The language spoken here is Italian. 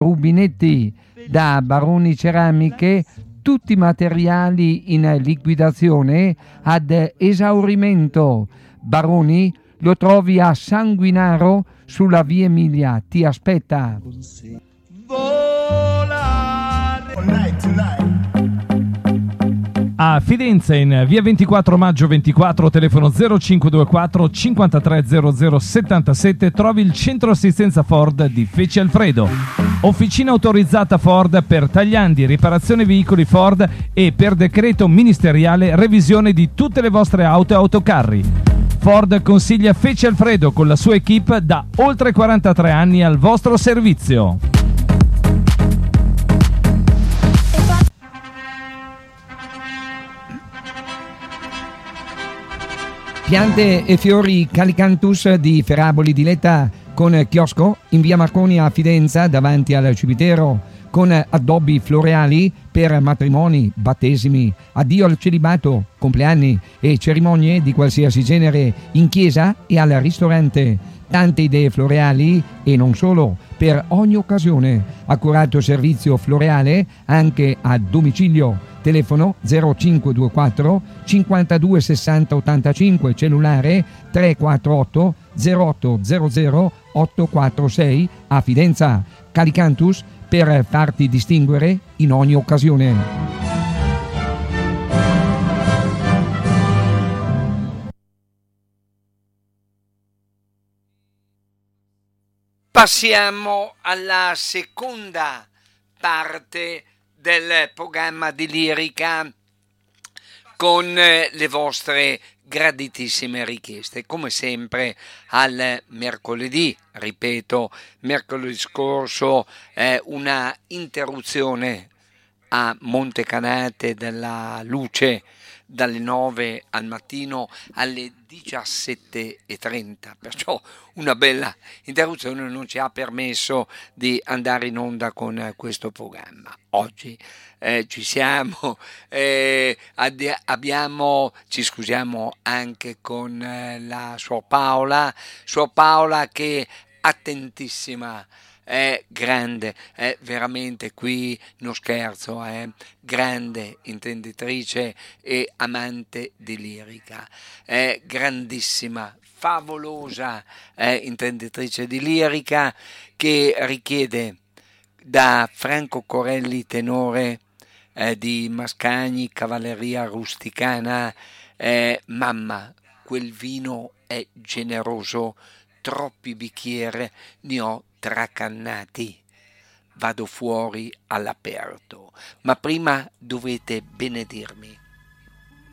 rubinetti. Da Baroni Ceramiche tutti i materiali in liquidazione ad esaurimento. Baroni lo trovi a Sanguinaro sulla via Emilia, ti aspetta. A Fidenza in via 24 maggio 24, telefono 0524 530077, trovi il centro assistenza Ford di Fece Alfredo. Officina autorizzata Ford per tagliandi, riparazione veicoli Ford e per decreto ministeriale revisione di tutte le vostre auto e autocarri. Ford consiglia Fece Alfredo con la sua equipe da oltre 43 anni al vostro servizio. Piante e fiori Calicanthus di Ferraboli di Letta, con chiosco in via Marconi a Fidenza davanti al cimitero, con addobbi floreali per matrimoni, battesimi, addio al celibato, compleanni e cerimonie di qualsiasi genere in chiesa e al ristorante. Tante idee floreali e non solo, per ogni occasione. Accurato servizio floreale anche a domicilio. Telefono 0524 52 60 85, cellulare 348 0800 846 a Fidenza. Calicanthus per farti distinguere in ogni occasione. Passiamo alla seconda parte del programma di Lirica con le vostre graditissime richieste, come sempre al mercoledì. Ripeto, mercoledì scorso una interruzione a Montecanate della luce dalle 9 al mattino alle 17:30, perciò una bella interruzione non ci ha permesso di andare in onda con questo programma. Oggi ci siamo, ci scusiamo anche con la Suor Paola che attentissima, è grande, è veramente, qui non scherzo, è grande intenditrice e amante di lirica, è grandissima, favolosa intenditrice di lirica, che richiede da Franco Corelli, tenore di Mascagni, cavalleria rusticana, mamma, quel vino è generoso, troppi bicchieri ne ho tracannati, vado fuori all'aperto, ma prima dovete benedirmi.